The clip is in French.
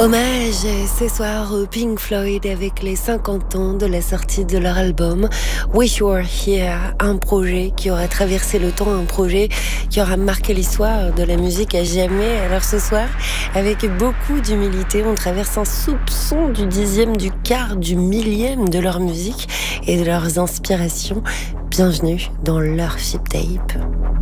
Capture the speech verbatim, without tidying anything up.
Hommage ce soir au Pink Floyd avec les cinquante ans de la sortie de leur album Wish You Were Here, un projet qui aura traversé le temps, un projet qui aura marqué l'histoire de la musique à jamais. Alors ce soir, avec beaucoup d'humilité, on traverse un soupçon du dixième, du quart, du millième de leur musique et de leurs inspirations. Bienvenue dans leur Ship Tape.